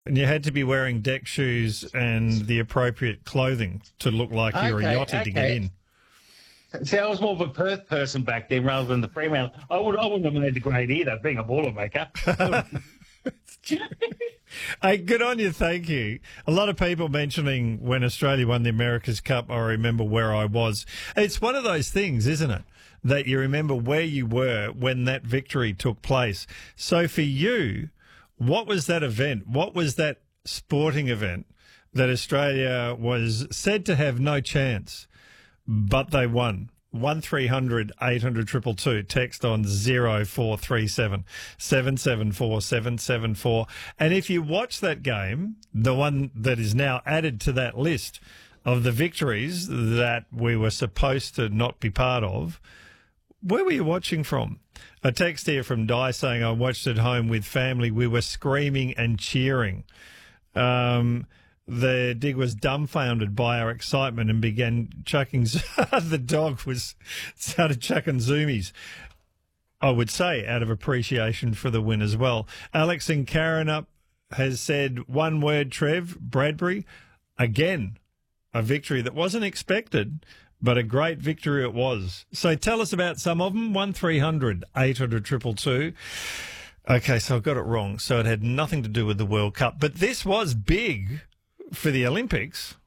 And you had to be wearing deck shoes and the appropriate clothing to look like you were yachty to get in. See, I was more of a Perth person back then rather than the Fremantle. I wouldn't have made the grade either, being a Boilermaker. Hey, good on you, thank you. A lot of people mentioning when Australia won the America's Cup, I remember where I was. It's one of those things, isn't it, that you remember where you were when that victory took place. So for you, what was that event? What was that sporting event that Australia was said to have no chance, but they won? 1300 800 222. Text on 0437 774 774. And if you watch that game, the one that is now added to that list of the victories that we were supposed to not be part of, where were you watching from? A text here from Di saying, I watched at home with family. We were screaming and cheering. The dig was dumbfounded by our excitement and began chucking. The dog started chucking zoomies, I would say, out of appreciation for the win as well. Alex in Karrinyup has said one word, Trev, Bradbury. Again, a victory that wasn't expected, but a great victory it was. So tell us about some of them. 1300 800 222. Okay, so I got it wrong. So it had nothing to do with the World Cup, but this was big for the Olympics.